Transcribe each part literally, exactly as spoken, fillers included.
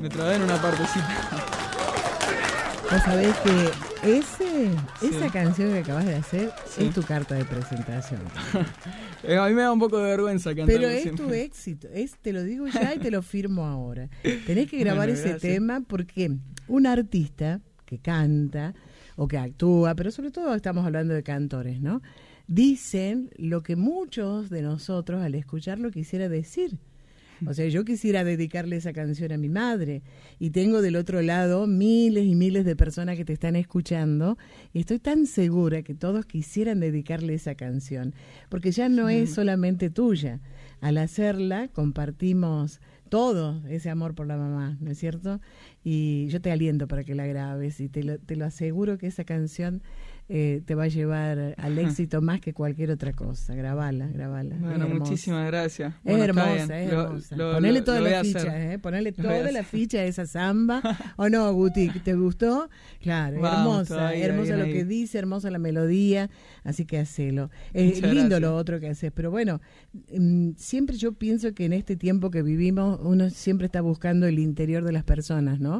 me trabé en una partecita. Vos sabés que ese, Sí. esa canción que acabas de hacer Sí. es tu carta de presentación. Eh, a mí me da un poco de vergüenza cantar. Pero es tu éxito, es, te lo digo ya y te lo firmo ahora. Tenés que grabar Bueno, ese gracias. tema porque un artista que canta o que actúa, pero sobre todo estamos hablando de cantores, ¿no? Dicen lo que muchos de nosotros al escucharlo quisiera decir. O sea, yo quisiera dedicarle esa canción a mi madre y tengo del otro lado miles y miles de personas que te están escuchando y estoy tan segura que todos quisieran dedicarle esa canción, porque ya no es solamente tuya. Al hacerla compartimos todo ese amor por la mamá, ¿no es cierto? Y yo te aliento para que la grabes y te lo, te lo aseguro que esa canción eh, te va a llevar al éxito más que cualquier otra cosa. Grabala, grabala. Bueno, Es hermosa. muchísimas gracias. Es Bueno, está hermosa, bien. es Lo- hermosa. lo- Ponele lo- toda lo voy la a hacer. ficha, ¿eh? Ponele Lo voy a toda la hacer. ficha a esa samba. ¿O no, Guti? ¿Te gustó? Claro, Vamos, hermosa. todavía, Hermosa bien lo ahí. que dice, hermosa la melodía. Así que hacelo. Es Muchas lindo gracias. lo otro que haces. Pero bueno, mm, siempre yo pienso que en este tiempo que vivimos, uno siempre está buscando el interior de las personas, ¿no?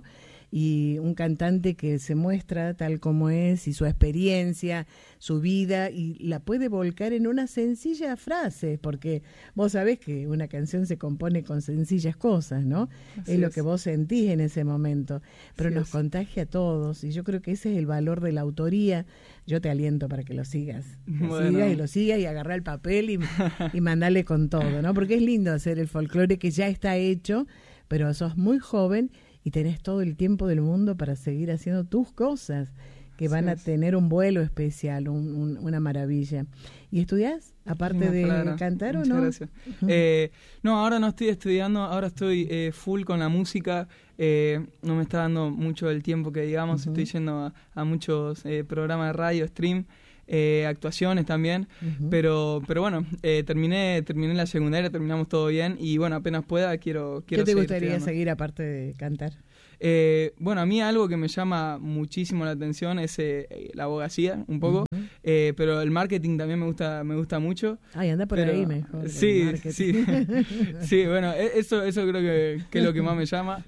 Y un cantante que se muestra tal como es y su experiencia, su vida, y la puede volcar en una sencilla frase, porque vos sabés que una canción se compone con sencillas cosas, ¿no? Así Es lo es. que vos sentís en ese momento, pero Así nos es. contagia a todos, y yo creo que ese es el valor de la autoría. Yo te aliento para que lo sigas, lo Bueno. sigas y lo sigas y agarrar el papel y, y mandarle con todo, ¿no? Porque es lindo hacer el folclore que ya está hecho, pero sos muy joven y tenés todo el tiempo del mundo para seguir haciendo tus cosas, que van Así a es. tener un vuelo especial, un- un- una maravilla. ¿Y estudiás, aparte Linda de palabra. cantar o Muchas no? gracias. Eh, no, ahora no estoy estudiando, ahora estoy eh, full con la música. Eh, no me está dando mucho el tiempo que digamos. Ujú. Estoy yendo a, a muchos eh, programas de radio, stream, eh, actuaciones también. Ujú. Pero pero bueno, eh, terminé terminé la secundaria, terminamos todo bien y bueno, apenas pueda quiero quiero ¿Qué te seguir gustaría estudiando. seguir aparte de cantar? Eh, bueno, a mí algo que me llama muchísimo la atención es eh, la abogacía, un poco, Ujú. eh, pero el marketing también me gusta me gusta mucho. Ay, anda por Pero- ahí mejor. el Sí, marketing. sí, sí, bueno, e- eso eso creo que, que es lo que más me llama.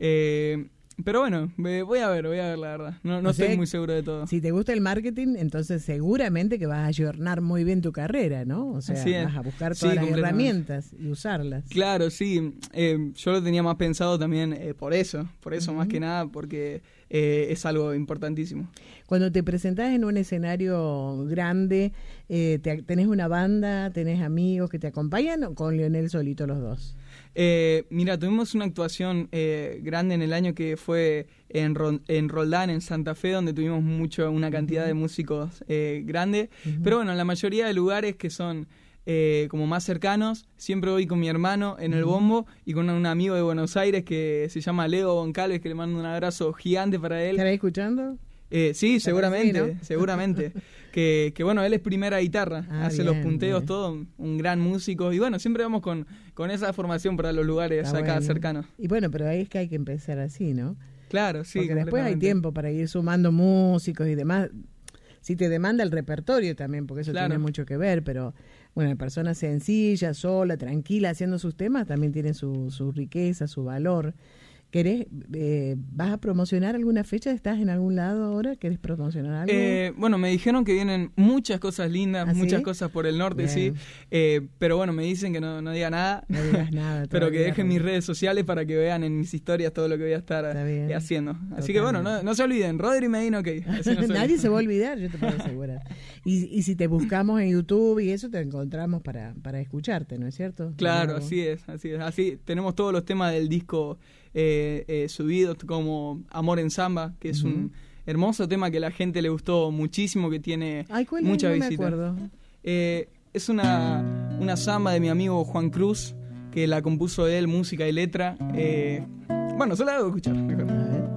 Eh, pero bueno, me- voy a ver, voy a ver la verdad. No, no O sea, estoy muy seguro de todo. Si te gusta el marketing, entonces seguramente que vas a ayornar muy bien tu carrera, ¿no? O sea, Así es. vas a buscar Sí, todas las completamente. herramientas y usarlas. Claro, sí. Eh, yo lo tenía más pensado también eh, por eso, por eso más que nada, porque eh, es algo importantísimo. Cuando te presentás en un escenario grande, eh, te- ¿tenés una banda, tenés amigos que te acompañan o con Leonel solito los dos? Eh, mira, tuvimos una actuación eh, grande en el año que fue en, Ron- en Roldán, en Santa Fe, donde tuvimos mucho, una cantidad de músicos eh, grande. Ujú. Pero bueno, en la mayoría de lugares que son eh, como más cercanos, siempre voy con mi hermano en el bombo y con un amigo de Buenos Aires que se llama Leo Goncalves, que le mando un abrazo gigante para él. ¿Estarás escuchando? Eh, sí, seguramente, parece, ¿no? seguramente. Que, que bueno, él es primera guitarra, Ah, hace bien, los punteos, bien. todo, un gran músico. Y bueno, siempre vamos con, con esa formación para los lugares Está acá bueno. cercanos. Y bueno, pero ahí es que hay que empezar así, ¿no? Claro, sí. Porque después hay completamente. tiempo para ir sumando músicos y demás. Si te demanda el repertorio también, porque eso Claro. tiene mucho que ver, pero bueno, personas sencillas, sola, tranquila, haciendo sus temas, también tienen su, su riqueza, su valor. ¿Querés, eh, vas a promocionar alguna fecha? ¿Estás en algún lado ahora? ¿Querés promocionar algo? Eh, bueno, me dijeron que vienen muchas cosas lindas, ¿Ah, muchas sí? cosas por el norte, Bien. sí. Eh, pero bueno, me dicen que no, no diga nada. No digas nada. Pero que todavía, dejen Ron. mis redes sociales para que vean en mis historias todo lo que voy a estar Está bien. eh, haciendo. Así que bueno, no, Totalmente. no se olviden, Rodri Medina, ok. Así no se Nadie olviden. se va a olvidar, yo te puedo asegurar. Y, y si te buscamos en YouTube y eso, te encontramos para, para escucharte, ¿no es cierto? Claro, De nuevo. así es, así es. Así tenemos todos los temas del disco eh, eh, subidos, como Amor en Samba, que es Ujú. un hermoso tema que a la gente le gustó muchísimo, que tiene Ay, ¿cuál es? mucha No me visita. acuerdo. Eh, es una, una samba de mi amigo Juan Cruz, que la compuso él, música y letra. Eh, bueno, solo la hago escuchar. Mejor. A ver.